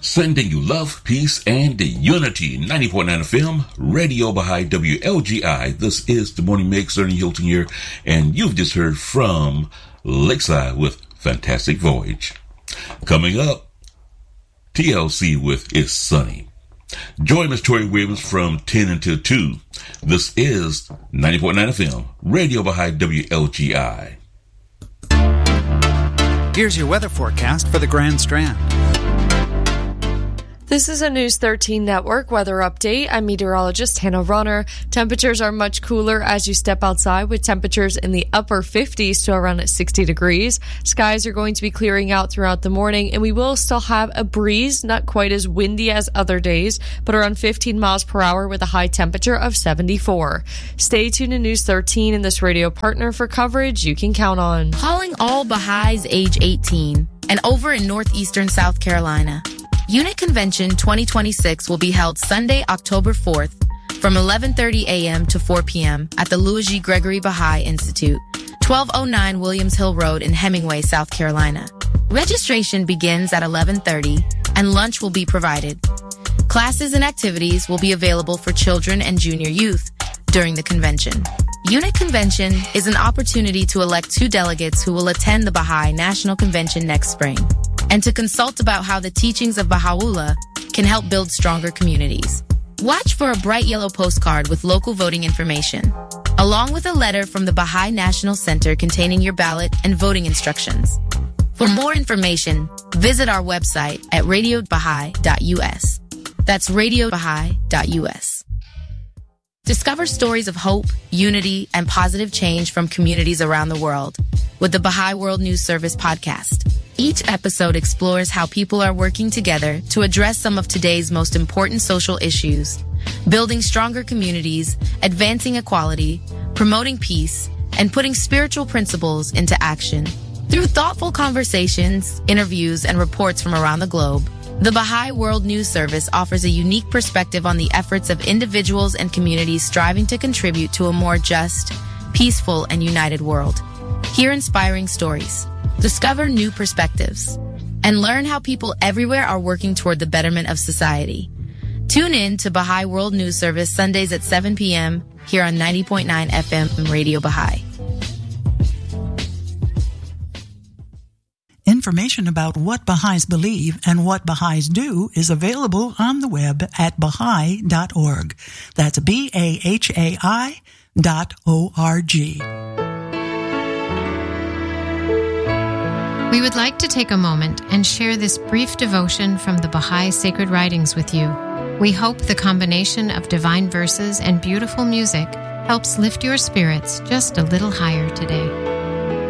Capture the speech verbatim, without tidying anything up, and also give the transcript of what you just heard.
Sending you love, peace, and unity. ninety point nine F M, Radio Baha'i, W L G I. This is the Morning Mix, Ernie Hilton here, and you've just heard from Lakeside with Fantastic Voyage. Coming up, T L C with It's Sunny. Join Miss Tori Williams from ten until two. This is ninety point nine F M, Radio Baha'i, W L G I. Here's your weather forecast for the Grand Strand. This is a News thirteen Network weather update. I'm meteorologist Hannah Runner. Temperatures are much cooler as you step outside, with temperatures in the upper fifties to around sixty degrees. Skies are going to be clearing out throughout the morning, and we will still have a breeze, not quite as windy as other days, but around fifteen miles per hour with a high temperature of seventy-four. Stay tuned to News thirteen and this radio partner for coverage you can count on. Calling all Baha'is age eighteen and over in northeastern South Carolina. Unit Convention twenty twenty-six will be held Sunday, October fourth from eleven thirty a.m. to four p.m. at the Louis G. Gregory Baha'i Institute, twelve oh nine Williams Hill Road in Hemingway, South Carolina. Registration begins at eleven thirty and lunch will be provided. Classes and activities will be available for children and junior youth during the convention. Unit Convention is an opportunity to elect two delegates who will attend the Baha'i National Convention next spring, and to consult about how the teachings of Baha'u'llah can help build stronger communities. Watch for a bright yellow postcard with local voting information, along with a letter from the Baha'i National Center containing your ballot and voting instructions. For more information, visit our website at radio baha'i dot u s. That's radio baha'i dot u s. Discover stories of hope, unity, and positive change from communities around the world with the Baha'i World News Service podcast. Each episode explores how people are working together to address some of today's most important social issues, building stronger communities, advancing equality, promoting peace, and putting spiritual principles into action. Through thoughtful conversations, interviews, and reports from around the globe, the Baha'i World News Service offers a unique perspective on the efforts of individuals and communities striving to contribute to a more just, peaceful, and united world. Hear inspiring stories, discover new perspectives, and learn how people everywhere are working toward the betterment of society. Tune in to Baha'i World News Service Sundays at seven p.m. here on ninety point nine F M Radio Baha'i. Information about what Baha'is believe and what Baha'is do is available on the web at baha'i dot org. That's B A H A I dot O R G. We would like to take a moment and share this brief devotion from the Baha'i Sacred Writings with you. We hope the combination of divine verses and beautiful music helps lift your spirits just a little higher today.